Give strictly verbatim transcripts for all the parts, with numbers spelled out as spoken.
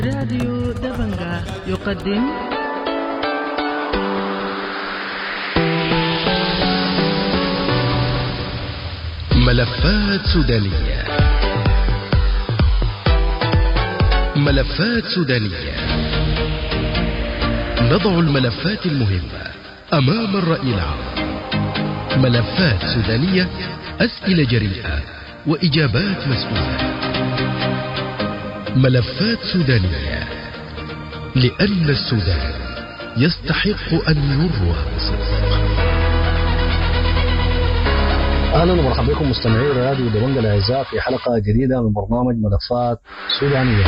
راديو دبنجة يقدم ملفات سودانية. ملفات سودانية، نضع الملفات المهمة أمام الرأي العام. ملفات سودانية، أسئلة جريئة وإجابات مسؤولة. ملفات سودانية، لأن السودان يستحق أن يروى بصدق. أهلا ومرحبا بكم مستمعي راديو دبنجة الأعزاء في حلقة جديدة من برنامج ملفات سودانية.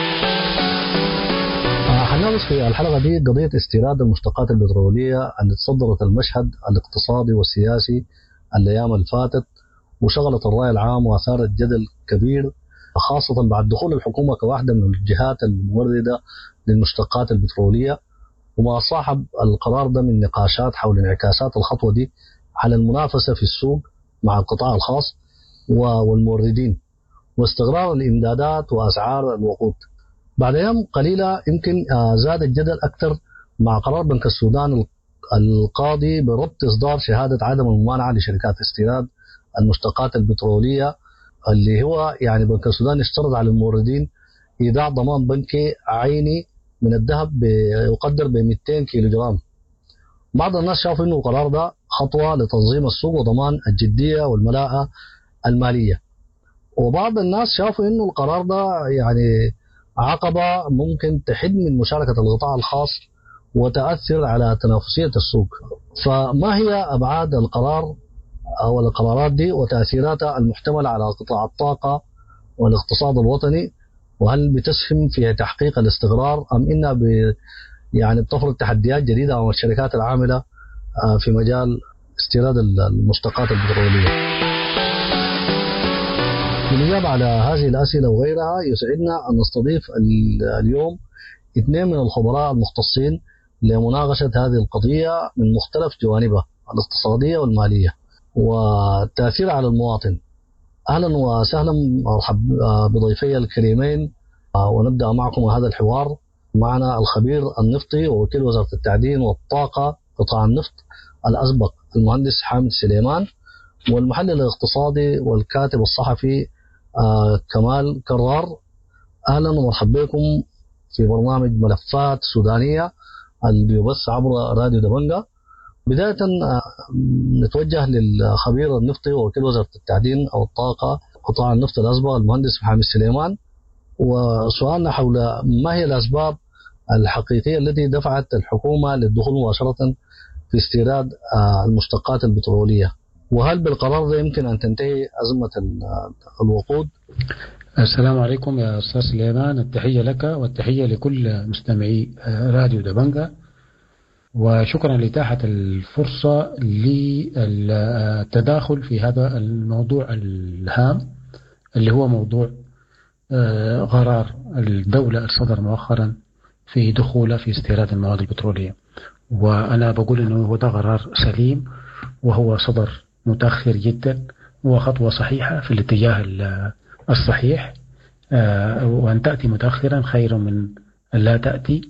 حنناقش في الحلقة دي قضية استيراد المشتقات البترولية اللي تصدرت المشهد الاقتصادي والسياسي الأيام اللي فاتت وشغلت الرأي العام وأثارت جدل كبير، خاصة بعد دخول الحكومة كواحدة من الجهات الموردة للمشتقات البترولية، وما صاحب القرار ده من نقاشات حول انعكاسات الخطوة دي على المنافسة في السوق مع القطاع الخاص والموردين واستقرار الإمدادات وأسعار الوقود. بعد أيام قليلة يمكن زاد الجدل أكثر مع قرار بنك السودان القاضي بربط إصدار شهادة عدم الممانعة لشركات استيراد المشتقات البترولية، اللي هو يعني بنك السودان اشترط على الموردين إيداع ضمان بنكي عيني من الذهب يقدر ب مئتين كيلو جرام. بعض الناس شافوا إنه القرار ده خطوة لتنظيم السوق وضمان الجدية والملاءة المالية، وبعض الناس شافوا إنه القرار ده يعني عقبة ممكن تحد من مشاركة القطاع الخاص وتأثر على تنافسية السوق. فما هي أبعاد القرار أو القرارات دي وتأثيراتها المحتملة على قطاع الطاقة والاقتصاد الوطني؟ وهل بتسهم في تحقيق الاستقرار أم إنها ب يعني بتفرض تحديات جديدة على الشركات العاملة في مجال استيراد المشتقات البترولية؟ بالإجابة على هذه الأسئلة وغيرها يسعدنا أن نستضيف اليوم اثنين من الخبراء المختصين لمناقشة هذه القضية من مختلف جوانبها الاقتصادية والمالية والتأثير على المواطن. أهلا وسهلا بضيفي الكريمين، ونبدأ معكم هذا الحوار. معنا الخبير النفطي ووكيل وزارة التعدين والطاقة قطاع النفط الأسبق المهندس حامد سليمان، والمحلل الاقتصادي والكاتب الصحفي آه كمال كرار. أهلا ومرحبا بكم في برنامج ملفات سودانية اللي بيبث عبر راديو دبنجة. بداية آه نتوجه للخبير النفطي ووكيل وزارة التعدين أو الطاقة قطاع النفط الأسبق المهندس حامد سليمان، وسؤالنا حول ما هي الأسباب الحقيقية التي دفعت الحكومة للدخول مباشرة في استيراد المشتقات البترولية، وهل بالقرار ده يمكن أن تنتهي أزمة الوقود؟ السلام عليكم يا أستاذ سليمان، التحية لك والتحية لكل مستمعي راديو دبنجة، وشكرا لإتاحة الفرصة للتداخل في هذا الموضوع الهام اللي هو موضوع قرار الدولة الصدر مؤخرا في دخوله في استيراد المواد البترولية. وأنا بقول أنه هو ده قرار سليم، وهو صدر متأخر جدا وخطوة صحيحة في الاتجاه الصحيح، وأن تأتي متأخرا خير من أن لا تأتي.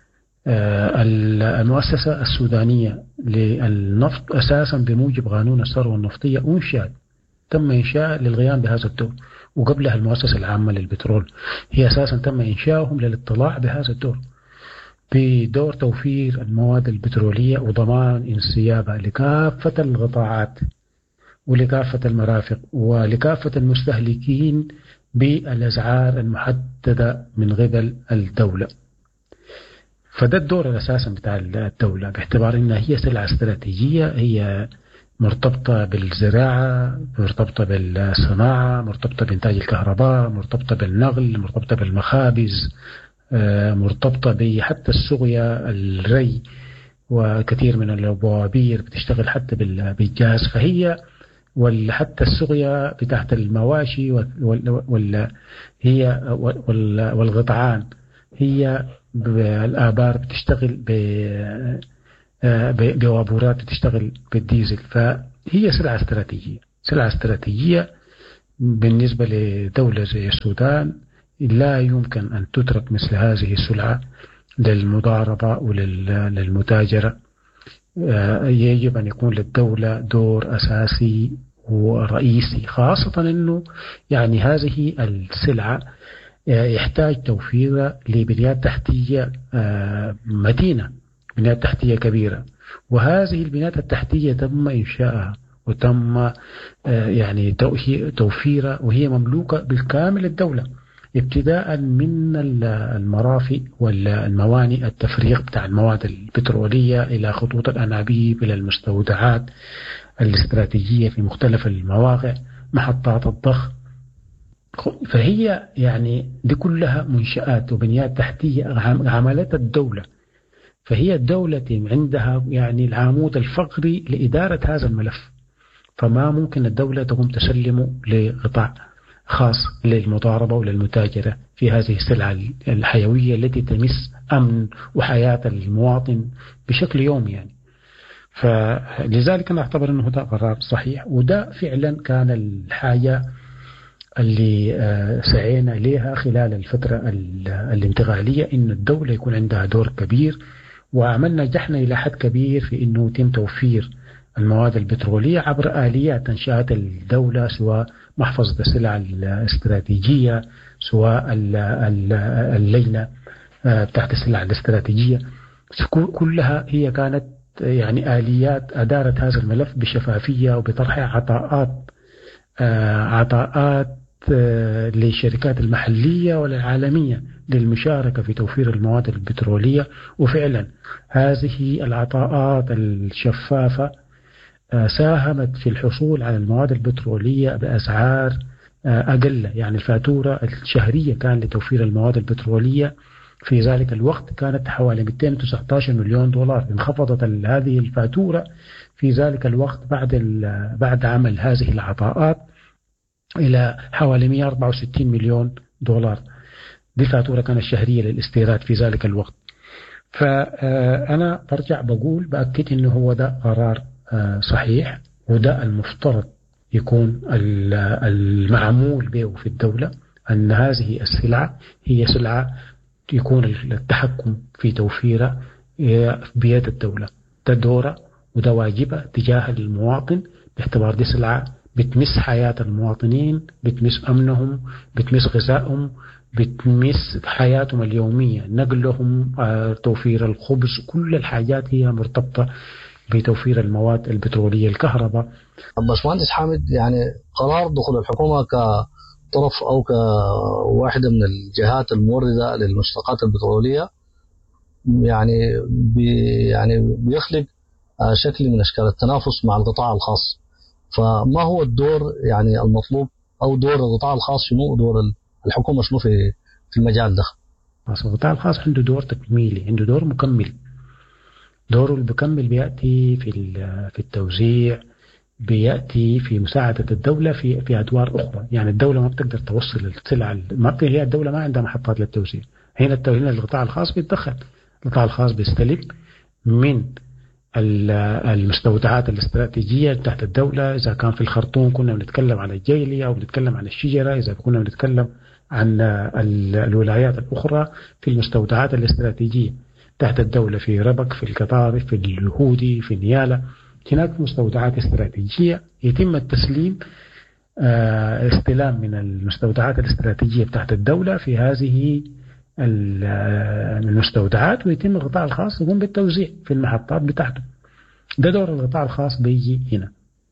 المؤسسة السودانية للنفط أساسا بموجب قانون الثروة النفطية أنشأت تم إنشاء للقيام بهذا الدور، وقبلها المؤسسة العامة للبترول هي أساسا تم إنشاؤهم للاطلاع بهذا الدور بدور توفير المواد البترولية وضمان انسيابها لكافة القطاعات ولكافة المرافق ولكافة المستهلكين بالأسعار المحددة من قبل الدولة. فده الدور الأساسا بتاع الدولة، باعتبار أنها هي سلعة استراتيجية، هي مرتبطة بالزراعة، مرتبطة بالصناعة، مرتبطة بإنتاج الكهرباء، مرتبطة بالنقل، مرتبطة بالمخابز، مرتبطة بحتى السقيا الري، وكثير من البوابير بتشتغل حتى بالجاز. فهي وحتى السقيا بتاعت المواشي وال هي والقطعان، هي الآبار بتشتغل بوابورات بتشتغل بالديزل. فهي سلعة استراتيجية، سلعة استراتيجية بالنسبة لدولة زي السودان لا يمكن أن تترك مثل هذه السلعة للمضاربة وللمتاجرة. يجب أن يكون للدولة دور أساسي ورئيسي، خاصة أنه يعني هذه السلعة يحتاج توفير لبنيات تحتية متينة، بنيات تحتية كبيرة، وهذه البنيات التحتية تم إنشائها وتم يعني توفيرها وهي مملوكة بالكامل للدولة، ابتداء من المرافق والموانئ التفريغ بتاع المواد البترولية إلى خطوط الأنابيب إلى المستودعات الاستراتيجية في مختلف المواقع، محطات الضخ. فهي يعني دي كلها منشآت وبنيات تحتية عملت الدولة، فهي الدولة عندها يعني العمود الفقري لإدارة هذا الملف، فما ممكن الدولة تقوم تسلمه لقطاع خاص للمضاربة وللمتاجرة في هذه السلعة الحيوية التي تمس أمن وحياة المواطن بشكل يومي يعني. فلذلك أنا أعتبر أنه ده قرار صحيح، وده فعلا كان الحاجة اللي سعينا لها خلال الفترة الانتقالية، إن الدولة يكون عندها دور كبير، وعملنا نجحنا إلى حد كبير في أنه يتم توفير المواد البترولية عبر آليات أنشأت الدولة، سواء محفظة السلع الاستراتيجية، سواء اللجنة تحت السلع الاستراتيجية، كلها هي كانت يعني آليات أدارت هذا الملف بشفافية وبطرح عطاءات عطاءات للشركات المحلية والعالمية للمشاركة في توفير المواد البترولية. وفعلا هذه العطاءات الشفافة ساهمت في الحصول على المواد البترولية بأسعار أقل، يعني الفاتورة الشهرية كان لتوفير المواد البترولية في ذلك الوقت كانت حوالي مئتين وتسعة عشر مليون دولار، انخفضت هذه الفاتورة في ذلك الوقت بعد بعد عمل هذه العطاءات إلى حوالي مئة وأربعة وستين مليون دولار. دي الفاتورة كانت شهرية للاستيراد في ذلك الوقت. فأنا برجع بقول بأكد إنه هو ده قرار صحيح، وده المفترض يكون المعمول به في الدولة، أن هذه السلعة هي سلعة يكون التحكم في توفيرها بيد الدولة. ده دورة وده واجبة تجاه المواطن، باعتبار دي سلعة بتمس حياة المواطنين، بتمس أمنهم، بتمس غذائهم، بتمس حياتهم اليومية، نقلهم، توفير الخبز، كل الحاجات هي مرتبطة بتوفير المواد البترولية، الكهرباء. باشمهندس حامد، يعني قرار دخول الحكومة كطرف أو كواحدة من الجهات الموردة للمشتقات البترولية يعني بي يعني بيخلق شكل من أشكال التنافس مع القطاع الخاص. فما هو الدور يعني المطلوب، أو دور القطاع الخاص شنو، ودور الحكومة شنو في في المجال ده؟ القطاع الخاص عنده دور تكميلي، عنده دور مكمل. دوره اللي بيكمل بيأتي في في التوزيع، بيأتي في مساعدة الدولة في في أدوار أخرى. يعني الدولة ما بتقدر توصل السلع، ما هي الدولة ما عندها محطات للتوزيع. هنا هنا القطاع الخاص بيتدخل، القطاع الخاص بيستلم من المستودعات الاستراتيجية تحت الدولة. إذا كان في الخرطوم كنا بنتكلم عن الجيلية أو بنتكلم عن الشجرة، إذا كنا بنتكلم عن الولايات الأخرى في المستودعات الاستراتيجية تحت الدولة، في ربك، في القطارف، في اليهودي، في نيالا، هناك مستودعات استراتيجية يتم التسليم استلام من المستودعات الاستراتيجية تحت الدولة في هذه المستودعات، ويتم القطاع الخاص يقوم بالتوزيع في المحطات بتاعته. ده دور القطاع الخاص بيجي هنا،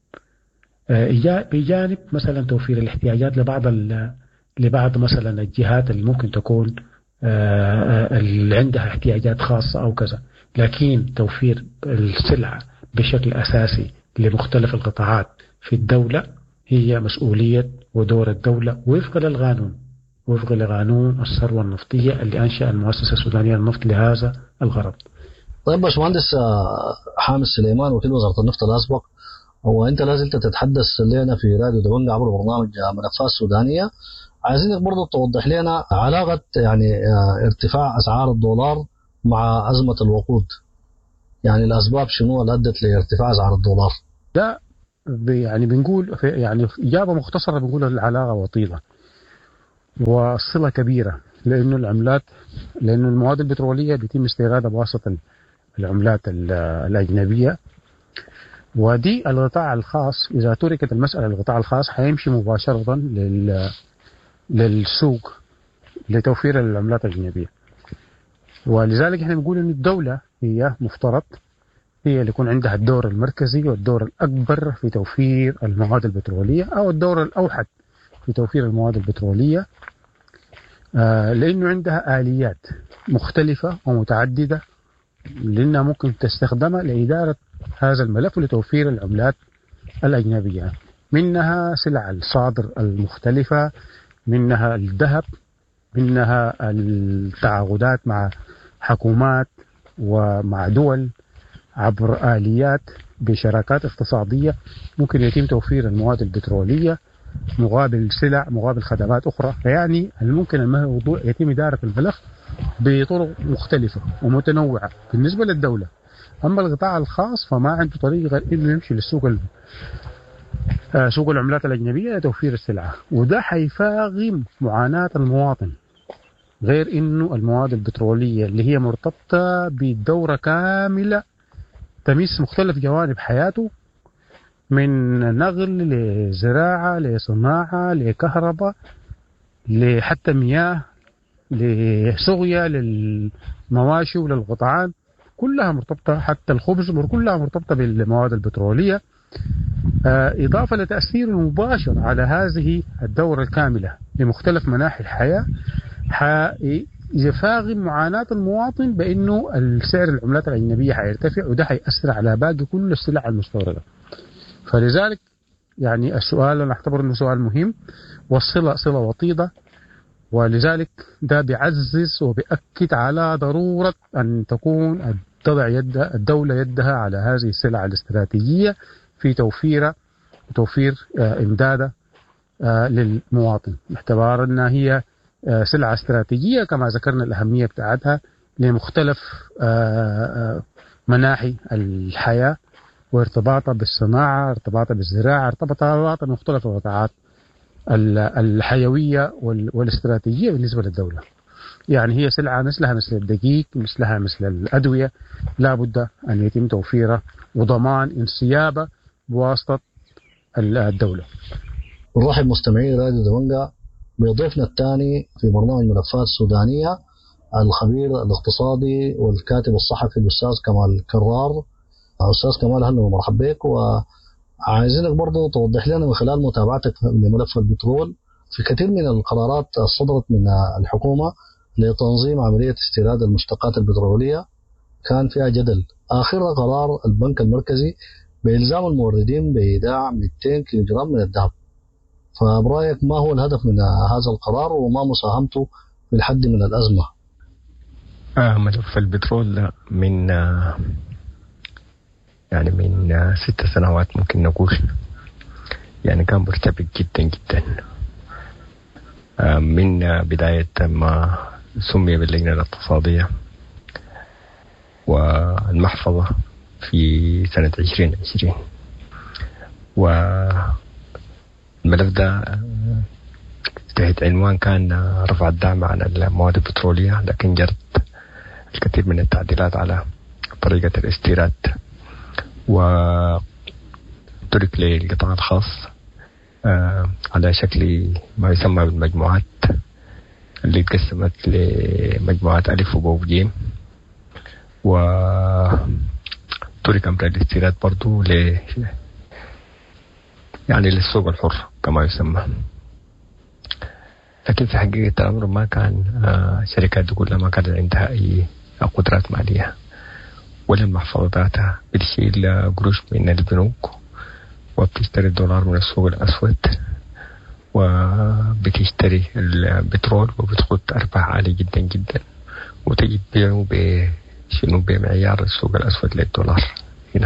بجانب مثلا توفير الاحتياجات لبعض لبعض مثلا الجهات اللي ممكن تكون اللي عندها احتياجات خاصة أو كذا. لكن توفير السلعة بشكل أساسي لمختلف القطاعات في الدولة هي مسؤولية ودور الدولة وفق للقانون، وفق لقانون الثروة النفطية اللي أنشأ المؤسسة السودانية للنفط لهذا الغرض. طيب باشمهندس حامد سليمان، وكيل وزارة النفط الأسبق، هو أنت لازلت تتحدث لنا في راديو دبنجة عبر برنامج ملفات سودانية. عايزينك برضو توضح لنا علاقة يعني ارتفاع أسعار الدولار مع أزمة الوقود، يعني الأسباب شنو اللي أدت لارتفاع أسعار الدولار؟ ده يعني بنقول يعني إجابة مختصرة بنقول العلاقة وطيدة. والصلة كبيرة، لأنه العملات لأنه المواد البترولية بيتم استيرادها بواسطة العملات الأجنبية، ودي القطاع الخاص إذا تركت المسألة للقطاع الخاص حيمشي مباشرة لل للسوق لتوفير العملات الأجنبية. ولذلك احنا نقول أن الدولة هي مفترض هي اللي يكون عندها الدور المركزي والدور الأكبر في توفير المواد البترولية، أو الدور الأوحد في توفير المواد البترولية، آه لأنه عندها آليات مختلفة ومتعددة لأنها ممكن تستخدمها لإدارة هذا الملف ولتوفير العملات الأجنبية، منها سلع الصادر المختلفة، منها الذهب، منها التعاقدات مع حكومات ومع دول عبر آليات بشراكات اقتصادية ممكن يتم توفير المواد البترولية مقابل سلع مقابل خدمات أخرى. فيعني ممكن الموضوع يتم إدارة الملف بطرق مختلفة ومتنوعة بالنسبة للدولة. أما القطاع الخاص فما عنده طريق غير إنه يمشي للسوق ال... سوق العملات الأجنبية لتوفير السلعة، وده حيفاغم معاناة المواطن، غير إنه المواد البترولية اللي هي مرتبطة بدورة كاملة تميس مختلف جوانب حياته، من نقل لزراعة لصناعة لكهرباء لحتى مياه لسقيا للمواشي وللقطعان، كلها مرتبطة، حتى الخبز كلها مرتبطة بالمواد البترولية، إضافة لتأثير مباشر على هذه الدورة الكاملة لمختلف مناحي الحياة، يفاغم معاناة المواطن بأنه السعر العملات الأجنبية حيرتفع، وده حيأثر على باقي كل السلع المستوردة. فلذلك يعني السؤال أنا أعتبر أنه سؤال مهم، والصلة صلة وطيدة، ولذلك ده بيعزز وبيأكد على ضرورة أن تكون تضع يد الدولة يدها على هذه السلع الاستراتيجية في توفير توفير إمدادها للمواطن، باعتبار أنها هي سلعة استراتيجية كما ذكرنا الأهمية بتاعتها لمختلف مناحي الحياة وارتباطها بالصناعة، ارتباطها بالزراعة، ارتباطها بمختلف القطاعات الحيوية والاستراتيجية بالنسبة للدولة. يعني هي سلعة مثلها مثل الدقيق، مثلها مثل الأدوية، لا بد أن يتم توفيرها وضمان انسيابها بواسطة الدولة. نرحب مستمعي راديو دمنقة بضيفنا الثاني في برنامج ملفات السودانية الخبير الاقتصادي والكاتب الصحفي الأستاذ كمال كرار. أستاذ كمال أهلا ومرحبا بك، وعايزينك برضو توضح لنا من خلال متابعتك لملف البترول في كثير من القرارات صدرت من الحكومة لتنظيم عملية استيراد المشتقات البترولية كان فيها جدل. آخرها قرار البنك المركزي بإلزام الموردين بإيداع مئتين كيلو جرام من الذهب. فبرأيك ما هو الهدف من هذا القرار وما مساهمته في الحد من الأزمة؟ آه ملف البترول من آه يعني من آه ست سنوات ممكن نقول يعني كان مرتبك جدا جدا آه من آه بداية ما سمي باللجنة الاقتصادية والمحفظة في سنة عشرين عشرين، والملف ده تحت عنوان كان رفع الدعم عن المواد البترولية، لكن جرت الكثير من التعديلات على طريقة الاستيراد وترك للقطاع الخاص على شكل ما يسمى بالمجموعات اللي تقسمت لمجموعات ألف وباء وجيم، وترك أمر الاستيراد برضو ل يعني للسوق الحر كما يسمى. لكن في حقيقة الأمر ما كان شركات كلها ما كانت عندها أي قدرات مالية ولا المحفظة ذاتها بتشيل قروش من البنوك وبتشتري الدولار من السوق الأسود وبتشتري البترول وبتخد أرباح عالية جدا جدا وتجي تبيعه بشنو بمعيار السوق الأسود للدولار هنا.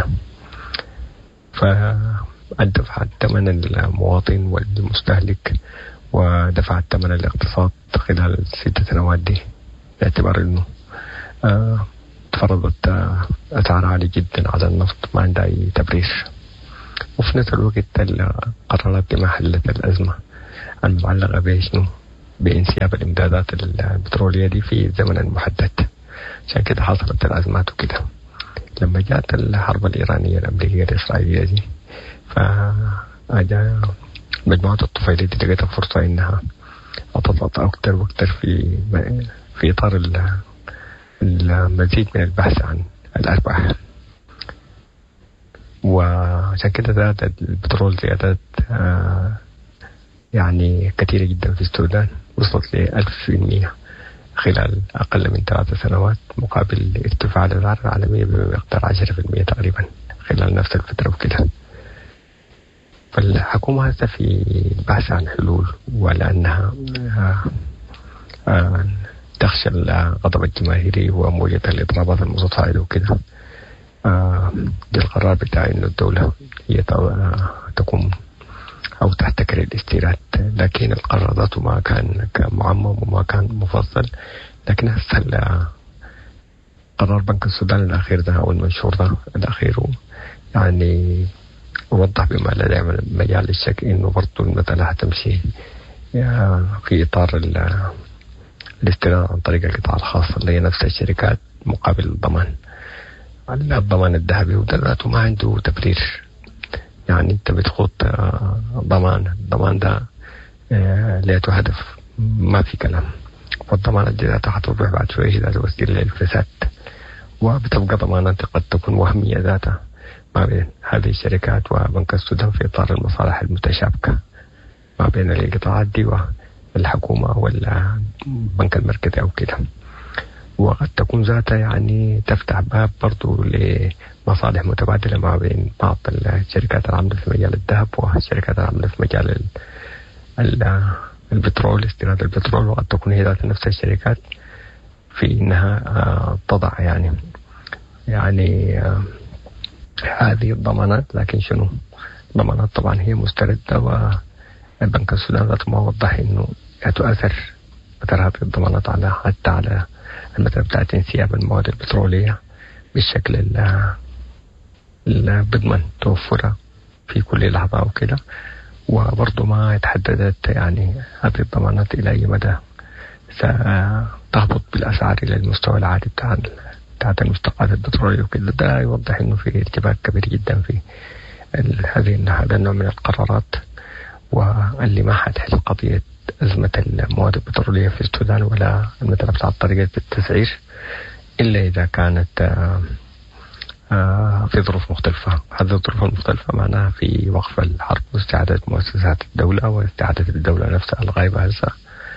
فدفع الثمن المواطن والمستهلك ودفع الثمن الاقتصاد خلال الست سنوات دي، باعتبار انه آه تفرضت آه اسعار عالية جدا على النفط ما عندها اي تبرير، وفي نفس الوقت القرارات دي ما حلت الازمة المعلقة بشنو بانسياب الإمدادات البترولية دي في الزمن المحدد. عشان كده حصلت الأزمات وكده. لما جاءت الحرب الإيرانية الأمريكية الإسرائيلية دي، فأجا مجموعة الطفيلية دي لقيتها فرصة إنها تضغط أكثر وأكثر في في إطار المزيد من البحث عن الأرباح. وعشان كده زاد البترول زيادات يعني كثيرة جدا في السودان، وصلت ل ألف في المية خلال أقل من ثلاث سنوات، مقابل ارتفاع الأسعار العالمية بمقدار عشرة في المية تقريبا خلال نفس الفترة وكده. فالحكومة هسه في البحث عن حلول، ولأنها تخشى الغضب الجماهيري وموجة الإضرابات المتفاعلة وكده، بالقرار بتاع إنه الدولة هي تقوم أو تحتكر الاستيراد. لكن القرار ذاته ما كان معمم وما كان مفصل، لكن هسه قرار بنك السودان الأخير ده أو المنشور ده الأخير يعني وضح بما لا يعمل مجال للشك إنه برضو المسألة هتمشي في إطار الاستيراد عن طريق القطاع الخاص اللي هي نفس الشركات مقابل الضمان. الضمان الذهبي وده ذاته ما عنده تبرير. يعني انت بتخوض ضمان، الضمان ده ليته هدف ما في كلام، والضمان الجديدة حتوضح بعد شوية هذا وسيلة للفساد، وبتبقى ضمانات قد تكون وهمية ذاتها ما بين هذه الشركات وبنك السودان في إطار المصالح المتشابكة ما بين القطاعات دي والحكومة والبنك المركزي أو كده. وقد تكون ذاتها يعني تفتح باب برضو لمصالح متبادلة ما بين بعض الشركات العاملة في مجال الذهب والشركات العاملة في مجال البترول، استيراد البترول. وقد تكون هي ذات نفس الشركات في إنها تضع يعني يعني هذه الضمانات. لكن شنو ضمانات طبعا هي مستردة، والبنك السودان ذاته ما وضح إنه تؤثر مثل هذه الضمانات على حتى على المثل بتاعت انسياب المواد البترولية بالشكل اللي بضمن توفرها في كل لحظة وكده. وبرضو ما يتحددت يعني هذه الضمانات إلى أي مدى ستهبط بالأسعار إلى المستوى العادي بتاع بتاعت المشتقات البترولية وكده. ده يوضح إنه في ارتباك كبير جدا في هذه هذا النوع من القرارات، واللي ما حتحل قضية أزمة المواد البترولية في السودان ولا المثل بتاع طريقة التسعير إلا إذا كانت آآ آآ في ظروف مختلفة. هذه الظروف المختلفة معناها في وقف الحرب واستعادة مؤسسات الدولة واستعادة الدولة نفسها الغايبة هسه،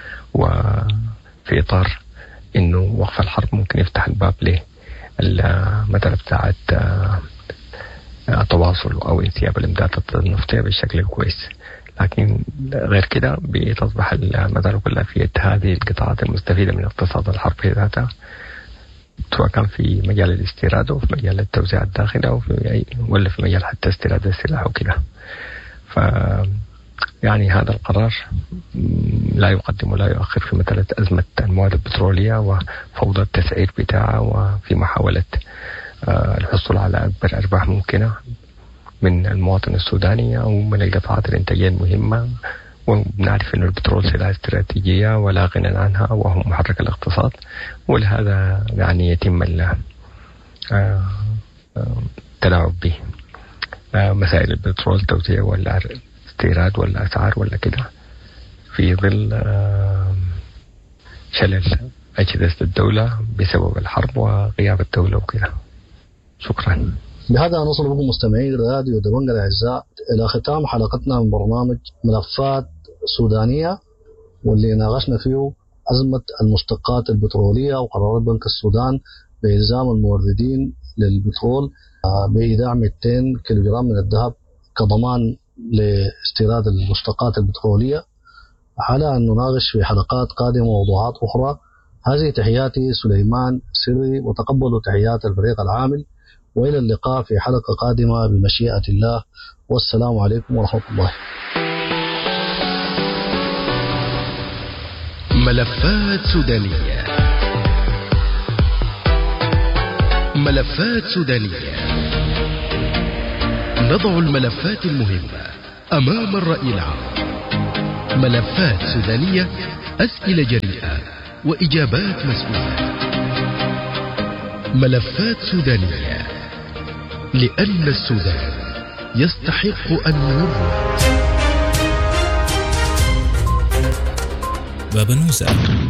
وفي إطار إنه وقف الحرب ممكن يفتح الباب له المثل بتاعت التواصل أو انسياب الإمدادات النفطية بالشكل الكويس. لكن غير كده بتصبح المسألة كلها في هذه القطاعات المستفيدة من اقتصاد الحرب ذاتها، سواء كان في مجال الاستيراد أو في مجال التوزيع الداخلي أو في أي ولا في مجال حتى استيراد السلاح وكده. ف يعني هذا القرار لا يقدم ولا يؤخر في مسألة أزمة المواد البترولية وفوضى التسعير بتاعها، وفي محاولة الحصول على أكبر أرباح ممكنة من المواطن السوداني أو من القطاعات الإنتاجية المهمة. ونعرف أن البترول سلعة استراتيجية ولا غنى عنها وهو محرك الاقتصاد، ولهذا يعني يتم التلاعب به. مسائل البترول توزيع ولا استيراد ولا أسعار ولا كده في ظل شلل أجهزة الدولة بسبب الحرب وغياب الدولة وكده. شكرا. بهذا نصل بكم مستمعي راديو دبنجة الأعزاء إلى ختام حلقتنا من برنامج ملفات سودانية، واللي ناقشنا فيه أزمة المشتقات البترولية وقرارات بنك السودان بإلزام الموردين للبترول بإيداع مئتين كيلوغرام من الذهب كضمان لاستيراد المشتقات البترولية، على أن نناقش في حلقات قادمة موضوعات أخرى. هذه تحياتي سليمان سري، وتقبلوا تحيات الفريق العامل، وإلى اللقاء في حلقة قادمة بمشيئة الله، والسلام عليكم ورحمة الله. ملفات سودانية. ملفات سودانية. نضع الملفات المهمة أمام الرأي العام. ملفات سودانية، أسئلة جريئة وإجابات مسؤولة. ملفات سودانية، لأن السودان يستحق أن يروى. بابا نوسة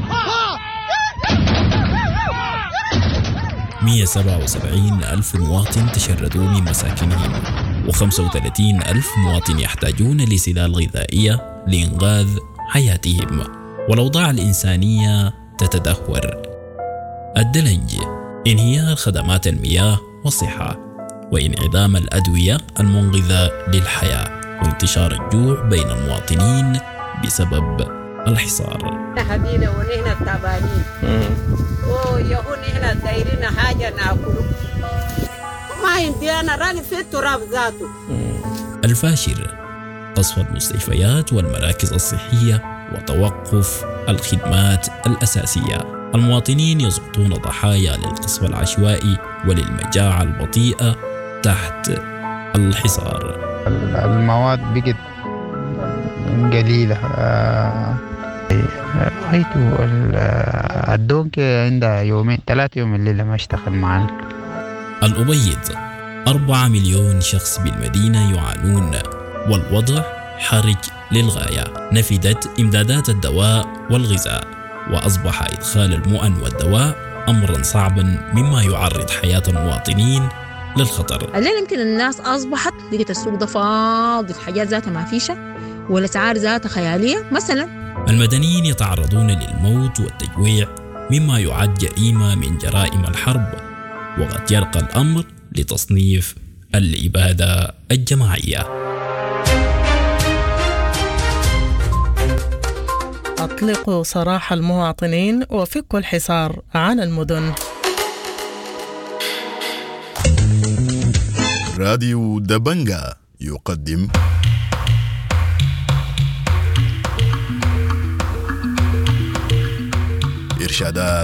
مئة وسبعة وسبعين ألف مواطن تشردوا من مساكنهم، وخمسة وثلاثين ألف مواطن يحتاجون لسلال غذائية لإنقاذ حياتهم، والأوضاع الإنسانية تتدهور. الدلنج، انهيار خدمات المياه والصحة، وانعدام الأدوية المنقذة للحياة، وانتشار الجوع بين المواطنين بسبب الحصار. هدينا ونحن التعبانين ويهون نحن دايرين حاجة ناكل ما يمدينا راني في التراب ذاته. الفاشر، قصف المستشفيات والمراكز الصحية وتوقف الخدمات الأساسية. المواطنين يسقطون ضحايا للقصف العشوائي وللمجاعة البطيئة تحت الحصار. المواد بقت قليلة. رأيته الدونك عندها يومين ثلاثة يوم الليلة ما اشتغل معنا. الأبيض، أربعة مليون شخص بالمدينة يعانون، والوضع حرج للغاية. نفدت إمدادات الدواء والغذاء، وأصبح إدخال المؤن والدواء أمرا صعبا مما يعرض حياة المواطنين للخطر. الليل يمكن الناس أصبحت لقيت السوق ده فاضي، الحاجات ذاتها ما فيشة والأسعار ذاتها خيالية مثلا. المدنيين يتعرضون للموت والتجويع مما يعد جريمة من جرائم الحرب، وقد يرقى الأمر لتصنيف الإبادة الجماعية. أطلقوا سراح المواطنين وفكوا الحصار عن المدن. راديو دبنجا يقدم إرشادات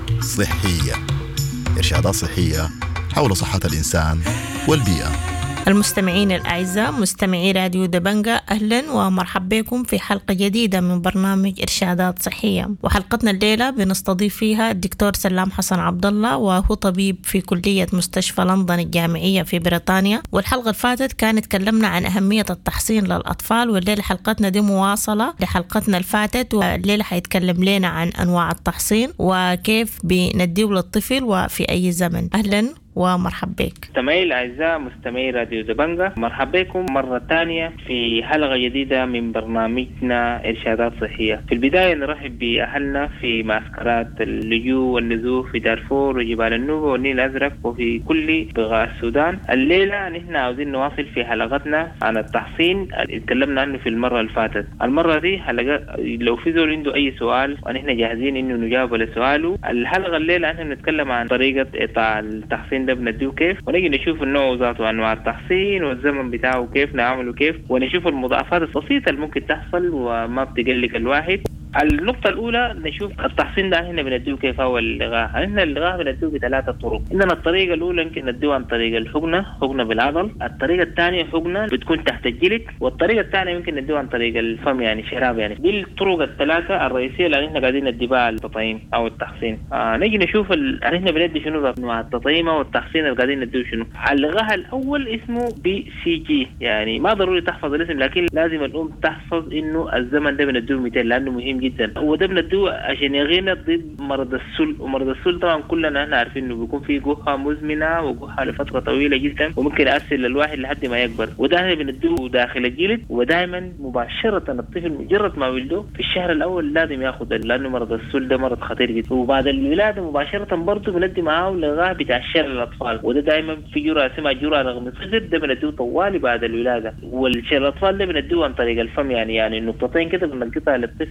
صحية. إرشادات صحية حول صحة الإنسان والبيئة. المستمعين الأعزاء، مستمعي راديو دبنجا، أهلا ومرحبا بكم في حلقة جديدة من برنامج إرشادات صحية. وحلقتنا الليلة بنستضيف فيها الدكتور سلام حسن عبد الله، وهو طبيب في كلية مستشفى لندن الجامعية في بريطانيا. والحلقة اللي فاتت كان تكلمنا عن أهمية التحصين للأطفال، والليلة حلقتنا دي مواصلة لحلقتنا الفاتت، والليلة حيتكلم لنا عن أنواع التحصين وكيف بنديه للطفل وفي أي زمن. أهلا ومرحبا بك. مستمعي الأعزاء، مستمعي راديو دبنجا، مرحبا بكم مرة ثانية في حلقة جديدة من برنامجنا إرشادات صحية. في البداية نرحب بأهلنا في معسكرات اللجوء والنزوح في دارفور وجبال النوبة والنيل الأزرق وفي كل بقاع السودان. الليلة نحن عاوزين نواصل في حلقتنا عن التحصين اللي تكلمنا عنه في المرة اللي فاتت. المرة دي حلقة لو في زول عنده أي سؤال ونحن جاهزين إنه نجاوب لسؤاله. الحلقة الليلة نحن نتكلم عن طريقة إقطاع التحصين ده بنديه كيف، ونجي نشوف النوع ذاته انواع التحصين والزمن بتاعه كيف نعمله كيف، ونشوف المضاعفات البسيطه اللي ممكن تحصل وما بتقلق الواحد. النقطة الأولى نشوف التحصين ده هنا بنديه كيف هو اللغاء. هنا اللغاء بنديه بثلاثة طرق. عندنا الطريقة الأولى يمكن نديه عن طريق الحقنة، حقنة بالعضل. الطريقة الثانية حقنة بتكون تحت الجلد، والطريقة الثانية يمكن نديه عن طريق الفم يعني شراب. يعني دي الطرق الثلاثة الرئيسية اللي احنا قاعدين ندي بها التطعيم أو التحصين. آه نيجي نشوف ال... احنا بندي شنو أنواع التطعيم أو التحصين اللي قاعدين نديه شنو. اللغاء الأول اسمه بي سي جي، يعني ما ضروري تحفظ الاسم، لكن لازم الأم تحفظ إنه الزمن ده بنديه مئتين لأنه مهم جدا. وده بندوه عشان يغينا ضد مرض السل، ومرض السل طبعا كلنا احنا عارفين انه بيكون فيه جحة مزمنة وجحة لفترة طويلة جدا وممكن يأثر للواحد لحد ما يكبر. وده احنا بندوه داخل الجلد، ودائما مباشرة الطفل مجرد ما ولده في الشهر الأول لازم ياخد، لأنه مرض السل ده مرض خطير جدا. وبعد الولادة مباشرة برضه بندي معاه لغاية بتاع الشلل الأطفال، وده دائما في جرعة اسمها جرعة رغم الصدر، ده بندوه طوالي بعد الولادة. والشلل الأطفال ده بندوه عن طريق الفم، يعني يعني النقطتين كده بنقطها للطفل في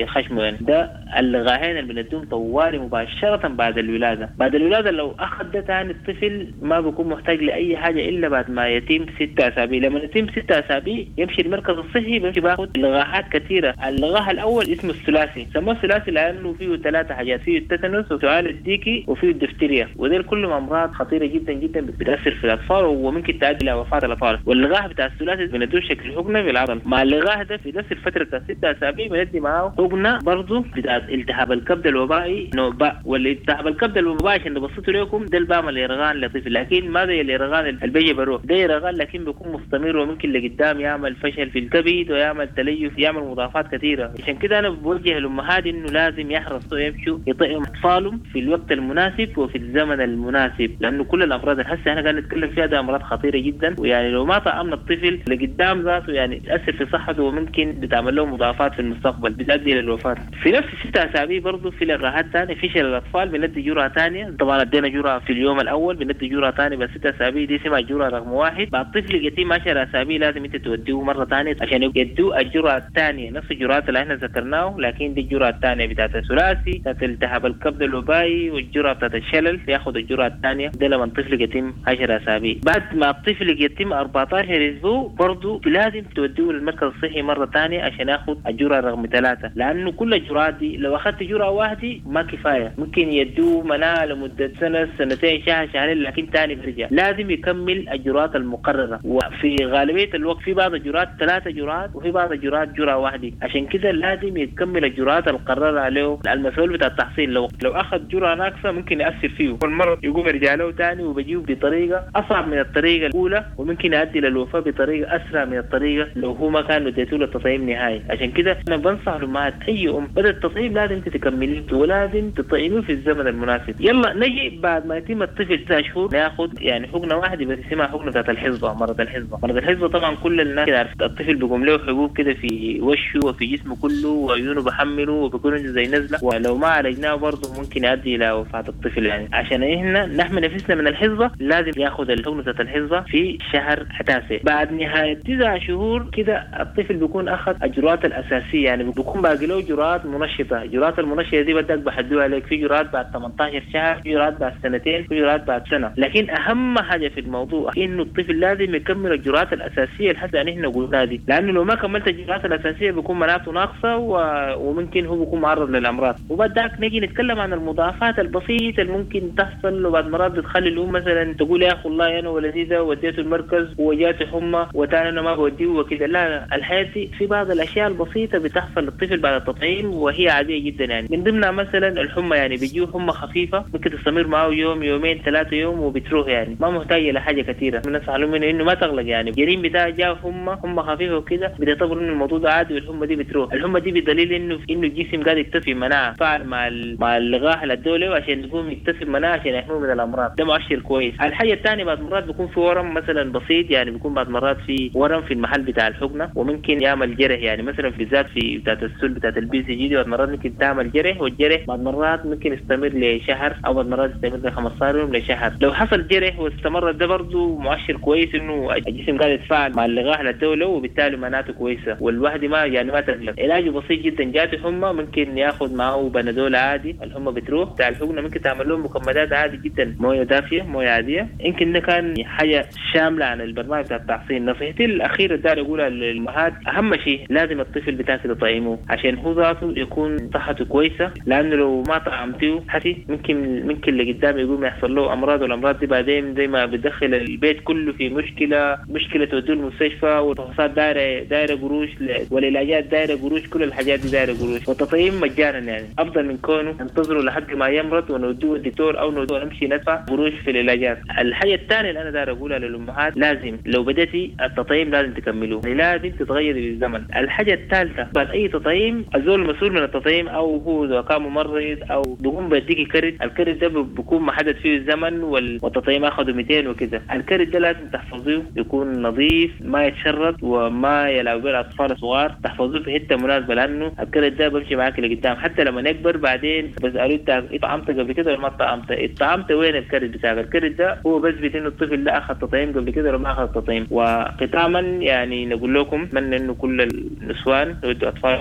في خشمه يعني. ده اللغاهين اللي بندوم طوالي مباشرة بعد الولادة. بعد الولادة لو أخذ ده تاني الطفل ما بيكون محتاج لأي حاجة إلا بعد ما يتم ستة أسابيع. لما يتم ستة أسابيع يمشي المركز الصحي بيمشي باخد لغاهات كثيرة. اللغاه الأول اسمه الثلاثي، سموه الثلاثي لأنه فيه ثلاثة حاجات، فيه التتنس وسؤال الديكي وفيه الدفتيريا، وديل كلهم أمراض خطيرة جدا جدا بتأثر في الأطفال وممكن تؤدي إلى وفاة الأطفال. واللغاه بتاع الثلاثي بندوه شكل حقنة في العضل. مع اللغاه ده في نفس الفترة بتاع ستة أسابيع بندي معاه حقنة برضه بتاع التهاب الكبد الوبائي نوباء. والالتهاب الكبد الوبائي عشان بسيطه لكم ده البام الإرغان لطيف، لكن ما زي الإرغان اللي بيجي بروح، ده إرغان لكن بيكون مستمر وممكن لقدام يعمل فشل في الكبد ويعمل تليف، يعمل مضاعفات كثيرة. عشان كده أنا بوجه الأمهات إنه لازم يحرصوا يمشوا يطعموا أطفالهم في الوقت المناسب وفي الزمن المناسب، لأنه كل الأمراض اللي هسه أنا قاعد نتكلم فيها ده أمراض خطيرة جدا، ويعني لو ما طعمنا الطفل لقدام ذاته يعني تأثر في صحته وممكن بتعمل له مضاعفات في المستقبل بتؤدي إلى الوفاة. في نفس ستة أسابيع برضه في لغاهات ثانية فشل الأطفال بندي جرعة ثانية. طبعا ادينا جرعة في اليوم الأول بندي جرعة ثانية بس ستة أسابيع دي اسمها جرعة رقم واحد. بعد طفل يتم عشر أسابيع لازم أنت توديه مرة ثانية عشان يدوا الجرعة الثانية نفس الجرعات اللي احنا ذكرناه، لكن دي الجرعة الثانية بتاعت الثلاثي بتاعت التهاب الكبد الوبائي والجرعة بتاعت الشلل ياخذ الجرعة الثانية. ده لما الطفل يتم عشر أسابيع. بعد ما الطفل يتم أربعة عشر أسبوع برضه لازم توديه للمركز الصحي مرة ثانية عشان ياخذ الجرعة رقم ثلاثة، لأنه كل الجرعات دي لو أخذت جرعة واحدة ما كفاية، ممكن يدوه مناعة لمدة سنة سنتين شهر شهرين لكن ثاني برجع. لازم يكمل الجرعات المقررة، وفي غالبية الوقت في بعض الجرعات ثلاثة جرعات وفي بعض الجرعات جرعة واحدة. عشان كده لازم يكمل الجرعات المقررة عليه. المسؤول بتاع التحصيل لو لو أخذ جرعة ناقصة ممكن يأثر فيه والمرض يقوم يرجع له ثاني وبيجيه بطريقة أصعب من الطريقة الأولى وممكن يؤدي للوفاة بطريقة أسرع من الطريقة لو هو ما كان اديته له تطعيم نهائي. عشان كده أنا بنصح الأمهات أي أم بدأ التطعيم لازم تكمليه ولازم تطعميه في الزمن المناسب. يلا نجي بعد ما يتم الطفل تسع شهور ناخذ يعني حقنة واحدة بس اسمها حقنة بتاعت الحصبة. مرض الحصبة مرض الحصبة طبعا كل الناس عارفة. الطفل بيقوم له حبوب كده في وشه وفي جسمه كله وعيونه بحمله وبيكون زي نزلة، ولو ما عالجناه برضه ممكن يؤدي إلى وفاة الطفل. يعني عشان إحنا نحمي نفسنا من الحصبة لازم ياخذ الحقنة بتاعت الحصبة في شهر تاسع. بعد نهاية تسع شهور كده الطفل بيكون أخذ الجرعات الأساسية، يعني بيكون باقي له جرعات منشطة. الجرعات المنشطة دي بدك بحدوها عليك، في جرعات بعد ثمانية عشر شهر، في جرعات بعد سنتين، في جرعات بعد سنة. لكن أهم حاجة في الموضوع إنه الطفل لازم يكمل الجرعات الأساسية لحد أن إحنا قلنا دي، لأنه لو ما كملت الجرعات الأساسية بيكون مناعته ناقصة و... وممكن هو بيكون معرض للأمراض. وبعدك نجي نتكلم عن المضاعفات البسيطة اللي ممكن تحصل وبعد مرات بتخلي الأم مثلا تقول يا أخي والله أنا ولدي ده وديته المركز وجاتي حمى وتاني أنا ما بوديه وكذا. لا لا، الحياة دي في بعض الأشياء البسيطة بتحصل للطفل بعد التطعيم وهي عادية جدا. يعني من ضمنها مثلا الحمى، يعني بيجيه حمى خفيفة ممكن تستمر معه يوم يومين ثلاثة يوم وبتروح، يعني ما محتاجة لحاجة كثيرة. من نصحهم منه إنه ما تغلق، يعني الجريم بتاعه جاء حمى حمى خفيفة وكده بيعتبر إنه الموضوع ده عادي والحمى دي بتروح. الحمى دي بدليل إنه إنه الجسم قاعد يكتسب مناعة فعل مع ال... مع اللقاح الدولي وعشان يقوم يكتسب مناعة عشان يحميه من الأمراض. ده مؤشر كويس. الحاجة الثانية بعد مرات بيكون في ورم مثلا بسيط، يعني بيكون بعد مرات في ورم في المحل بتاع الحقنة وممكن يعمل جرح، يعني مثلا في بالذات في بتاعت السل بتاعت البي سي جي دي بعد مرات ممكن تعمل جرح، والجرح بعد مرات ممكن يستمر لشهر او بعد مرات يستمر ل خمسة يوم لشهر. لو حصل جرح واستمر ده برضه مؤشر كويس انه الجسم قاعد يتفاعل مع اللقاح الدولي وبالتالي مناعته كويسه والواحد ما يعني ما تقلق. علاجه بسيط جدا. جات حمى ممكن ياخذ معه بنادول عادي، الحمى بتروح. بتاع الحقنه ممكن تعمل لهم مكملات عادي جدا، مويه دافيه مويه عاديه. يمكن ده كان حاجه شامله عن البرنامج بتاع التحصين. نصيحتي الاخيره اللي اقولها للامهات اهم شيء لازم الطفل بتاعك تطعمه عشان هو ذاته يكون صحته كويسه، لانه لو ما طعمتيه حتى ممكن ممكن اللي قدام يقوم يحصل له امراض، والامراض دي بعدين زي ما بتدخل البيت كله في مشكله مشكله توديه المستشفى والفحوصات دايره دايره قروش والعلاجات دايره قروش، كل الحاجات دي دايره قروش. والتطعيم مجانا، يعني افضل من كونه ننتظروا لحد ما يمرض ونوديه الدكتور او نوديه نمشي ندفع قروش في العلاجات. الحاجه الثانيه اللي انا داير اقولها للامهات لازم لو بديتي التطعيم لازم تكملوه، يعني لازم تتغيري بالزمن. الحاجه الثالثه بعد اي تطعيم الزول المسؤول من التطعيم او هو اذا كان ممرض او بيقوم بيديكي كرت، الكرت ده بيكون محدد فيه الزمن والتطعيم اخذه مئتين وكذا. الكرت ده لازم تحفظوه يكون نظيف ما يتشرد وما يلعب به الاطفال الصغار، تحفظوه في حته مناسبه لانه الكرت ده بيمشي معاك لقدام حتى لما نكبر بعدين بسالوه انت طعمت قبل كده ولا ما طعمت؟ طعمت وين الكرت بتاعك؟ الكرت ده هو بثبت انه الطفل ده اخذ تطعيم قبل كده ولا ما اخذ تطعيم. وختاما يعني نقول لكم من انه كل النسوان يودوا اطفالهم للتطعيم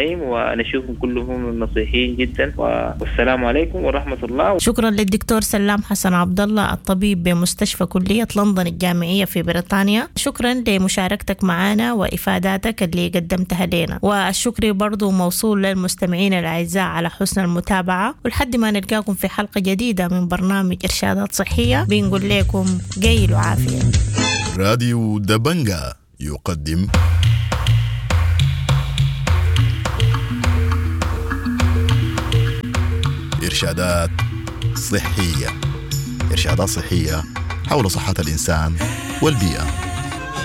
إبراهيم، ونشوفهم كلهم نصيحين جدا، والسلام عليكم ورحمة الله. شكرا للدكتور سلام حسن عبد الله الطبيب بمستشفى كلية لندن الجامعية في بريطانيا. شكرا لمشاركتك معنا وإفاداتك اللي قدمتها لنا، والشكر برضو موصول للمستمعين الأعزاء على حسن المتابعة. ولحد ما نلقاكم في حلقة جديدة من برنامج إرشادات صحية بنقول لكم جيل وعافية. راديو دبنجا يقدم إرشادات صحية. إرشادات صحية حول صحة الإنسان والبيئة.